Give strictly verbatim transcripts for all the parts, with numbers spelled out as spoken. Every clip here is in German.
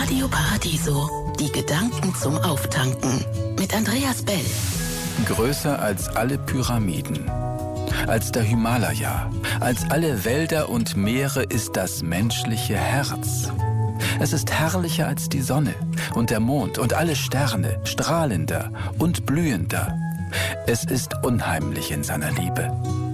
Radio Paradiso. Die Gedanken zum Auftanken. Mit Andreas Bell. Größer als alle Pyramiden, als der Himalaya, als alle Wälder und Meere ist das menschliche Herz. Es ist herrlicher als die Sonne und der Mond und alle Sterne, strahlender und blühender. Es ist unheimlich in seiner Liebe.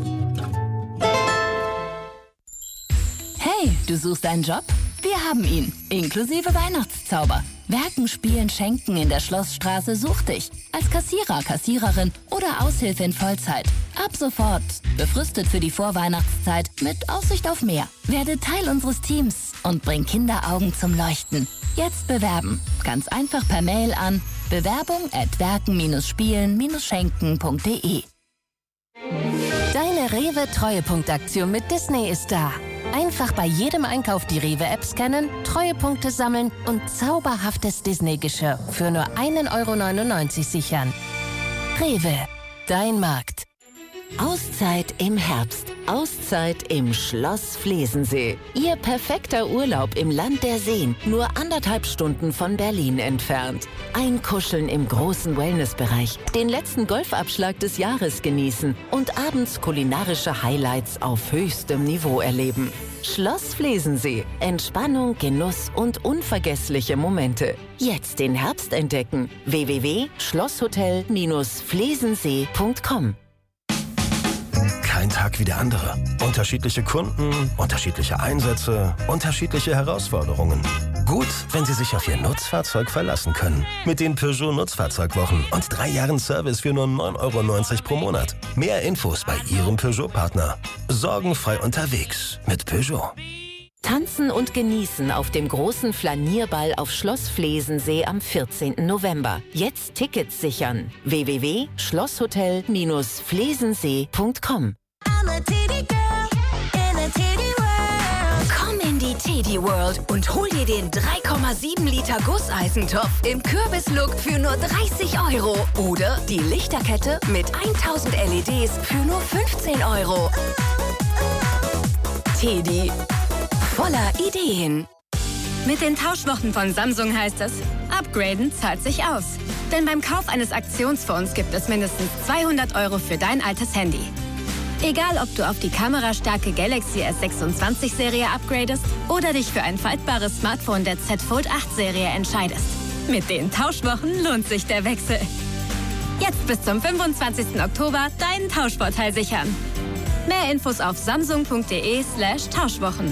Hey, du suchst einen Job? Wir haben ihn, inklusive Weihnachtszauber. Werken, Spielen, Schenken in der Schlossstraße sucht dich. Als Kassierer, Kassiererin oder Aushilfe in Vollzeit. Ab sofort. Befristet für die Vorweihnachtszeit mit Aussicht auf mehr. Werde Teil unseres Teams und bring Kinderaugen zum Leuchten. Jetzt bewerben. Ganz einfach per Mail an bewerbung at werken spielen schenken punkt de. Deine Rewe-Treuepunktaktion mit Disney ist da. Einfach bei jedem Einkauf die Rewe-App scannen, Treuepunkte sammeln und zauberhaftes Disney-Geschirr für nur ein Euro neunundneunzig sichern. Rewe, dein Markt. Auszeit im Herbst. Auszeit im Schloss Flesensee. Ihr perfekter Urlaub im Land der Seen, nur anderthalb Stunden von Berlin entfernt. Einkuscheln im großen Wellnessbereich, den letzten Golfabschlag des Jahres genießen und abends kulinarische Highlights auf höchstem Niveau erleben. Schloss Flesensee. Entspannung, Genuss und unvergessliche Momente. Jetzt den Herbst entdecken. w w w punkt schlosshotel flesensee punkt com. Kein Tag wie der andere. Unterschiedliche Kunden, unterschiedliche Einsätze, unterschiedliche Herausforderungen. Gut, wenn Sie sich auf Ihr Nutzfahrzeug verlassen können. Mit den Peugeot Nutzfahrzeugwochen und drei Jahren Service für nur neun Euro neunzig pro Monat. Mehr Infos bei Ihrem Peugeot-Partner. Sorgenfrei unterwegs mit Peugeot. Tanzen und genießen auf dem großen Flanierball auf Schloss Flesensee am vierzehnten November. Jetzt Tickets sichern. w w w punkt schlosshotel flesensee punkt com. Komm in die Teddy World und hol dir den drei Komma sieben Liter Gusseisentopf im Kürbislook für nur dreißig Euro. Oder die Lichterkette mit tausend L E Ds für nur fünfzehn Euro. Teddy. Voller Ideen. Mit den Tauschwochen von Samsung heißt es, upgraden zahlt sich aus. Denn beim Kauf eines Aktionsphones gibt es mindestens zweihundert Euro für dein altes Handy. Egal, ob du auf die kamerastarke Galaxy S sechsundzwanzig Serie upgradest oder dich für ein faltbares Smartphone der Z Fold acht Serie entscheidest. Mit den Tauschwochen lohnt sich der Wechsel. Jetzt bis zum fünfundzwanzigsten Oktober deinen Tauschvorteil sichern. Mehr Infos auf samsung punkt de slash Tauschwochen.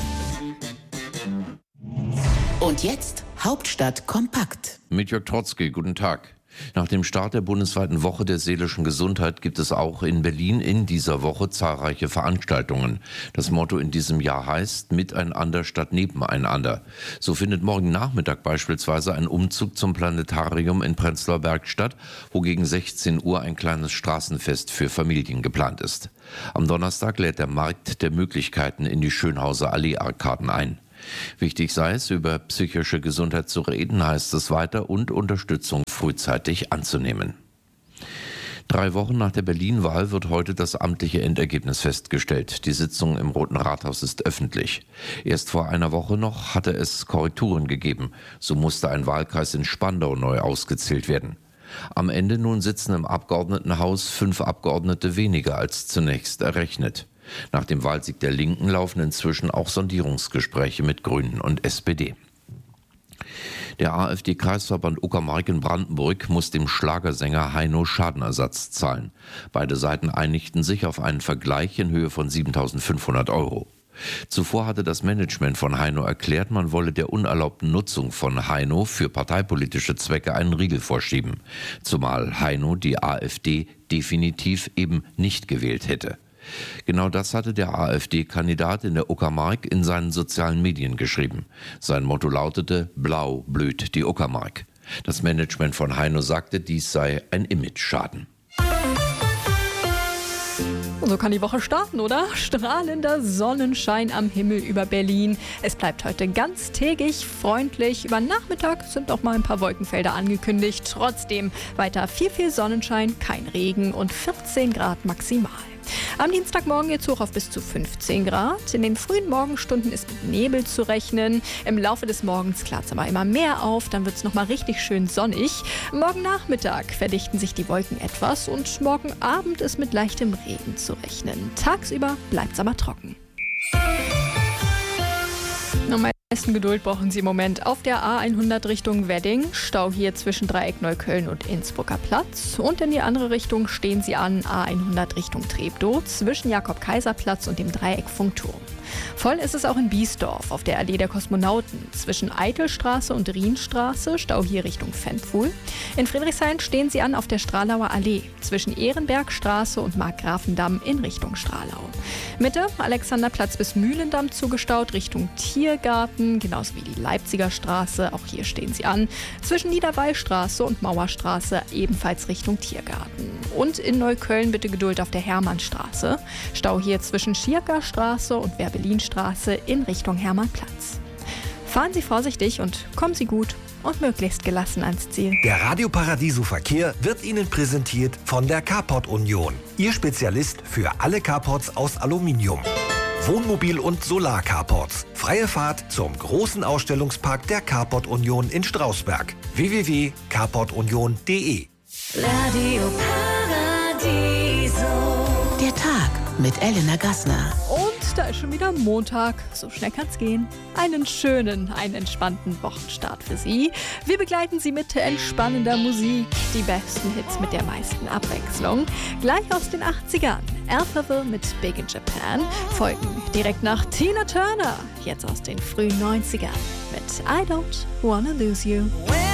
Und jetzt Hauptstadt kompakt. Mit Jörg Trotzki, guten Tag. Nach dem Start der bundesweiten Woche der seelischen Gesundheit gibt es auch in Berlin in dieser Woche zahlreiche Veranstaltungen. Das Motto in diesem Jahr heißt Miteinander statt Nebeneinander. So findet morgen Nachmittag beispielsweise ein Umzug zum Planetarium in Prenzlauer Berg statt, wo gegen sechzehn Uhr ein kleines Straßenfest für Familien geplant ist. Am Donnerstag lädt der Markt der Möglichkeiten in die Schönhauser Allee-Arkaden ein. Wichtig sei es, über psychische Gesundheit zu reden, heißt es weiter, und Unterstützung frühzeitig anzunehmen. Drei Wochen nach der Berlin-Wahl wird heute das amtliche Endergebnis festgestellt. Die Sitzung im Roten Rathaus ist öffentlich. Erst vor einer Woche noch hatte es Korrekturen gegeben. So musste ein Wahlkreis in Spandau neu ausgezählt werden. Am Ende nun sitzen im Abgeordnetenhaus fünf Abgeordnete weniger als zunächst errechnet. Nach dem Wahlsieg der Linken laufen inzwischen auch Sondierungsgespräche mit Grünen und S P D. Der AfD-Kreisverband Uckermark in Brandenburg muss dem Schlagersänger Heino Schadenersatz zahlen. Beide Seiten einigten sich auf einen Vergleich in Höhe von siebentausendfünfhundert Euro. Zuvor hatte das Management von Heino erklärt, man wolle der unerlaubten Nutzung von Heino für parteipolitische Zwecke einen Riegel vorschieben, zumal Heino die AfD definitiv eben nicht gewählt hätte. Genau das hatte der AfD-Kandidat in der Uckermark in seinen sozialen Medien geschrieben. Sein Motto lautete: Blau blüht die Uckermark. Das Management von Heino sagte, dies sei ein Image-Schaden. So kann die Woche starten, oder? Strahlender Sonnenschein am Himmel über Berlin. Es bleibt heute ganztägig freundlich. Über Nachmittag sind noch mal ein paar Wolkenfelder angekündigt. Trotzdem weiter viel, viel Sonnenschein, kein Regen und vierzehn Grad maximal. Am Dienstagmorgen geht es hoch auf bis zu fünfzehn Grad. In den frühen Morgenstunden ist mit Nebel zu rechnen. Im Laufe des Morgens klart es aber immer mehr auf. Dann wird es nochmal richtig schön sonnig. Morgen Nachmittag verdichten sich die Wolken etwas und morgen Abend ist mit leichtem Regen zu rechnen. Tagsüber bleibt es aber trocken. Am meisten Geduld brauchen Sie im Moment auf der A hundert Richtung Wedding. Stau hier zwischen Dreieck Neukölln und Innsbrucker Platz. Und in die andere Richtung stehen Sie an A hundert Richtung Treptow zwischen Jakob-Kaiser-Platz und dem Dreieck Funkturm. Voll ist es auch in Biesdorf auf der Allee der Kosmonauten. Zwischen Eitelstraße und Rienstraße, Stau hier Richtung Ventpfuhl. In Friedrichshain stehen Sie an auf der Stralauer Allee. Zwischen Ehrenbergstraße und Markgrafendamm in Richtung Stralau. Mitte, Alexanderplatz bis Mühlendamm zugestaut Richtung Tiergarten. Genauso wie die Leipziger Straße, auch hier stehen Sie an. Zwischen Niederwallstraße und Mauerstraße ebenfalls Richtung Tiergarten. Und in Neukölln bitte Geduld auf der Hermannstraße. Stau hier zwischen Schierkerstraße und Werbelinstraße in Richtung Hermannplatz. Fahren Sie vorsichtig und kommen Sie gut und möglichst gelassen ans Ziel. Der Radio Paradiso Verkehr wird Ihnen präsentiert von der Carport Union. Ihr Spezialist für alle Carports aus Aluminium. Wohnmobil- und Solar-Carports. Freie Fahrt zum großen Ausstellungspark der Carport Union in Strausberg. w w w punkt carport union punkt d e. Radio Paradiso. Der Tag mit Elena Gassner. Und da ist schon wieder Montag. So schnell kann's gehen. Einen schönen, einen entspannten Wochenstart für Sie. Wir begleiten Sie mit entspannender Musik. Die besten Hits mit der meisten Abwechslung. Gleich aus den achtzigern. Alphaville mit Big in Japan. Folgen direkt nach Tina Turner. Jetzt aus den frühen neunzigern mit I Don't Wanna Lose You.